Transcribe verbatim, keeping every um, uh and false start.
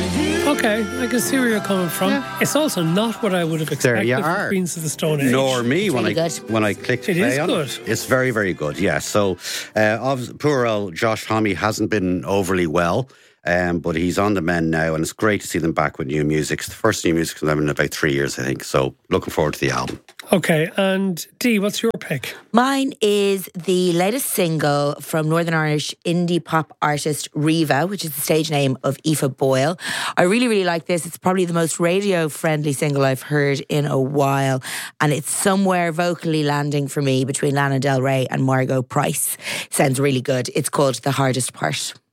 Okay, I can see where you're coming from. Yeah. It's also not what I would have expected you from are. Queens of the Stone Age. Nor me when really I good. when I clicked It play is on good. it. It's very, very good, yeah. So uh, obvi- poor old Josh Homme hasn't been overly well, um, but he's on the mend now, and it's great to see them back with new music. It's the first new music from them in about three years, I think. So looking forward to the album. Okay, and Dee, what's your pick? Mine is the latest single from Northern Irish indie pop artist Riva, which is the stage name of Aoife Boyle. I really, really like this. It's probably the most radio-friendly single I've heard in a while, and it's somewhere vocally landing for me between Lana Del Rey and Margot Price. Sounds really good. It's called The Hardest Part.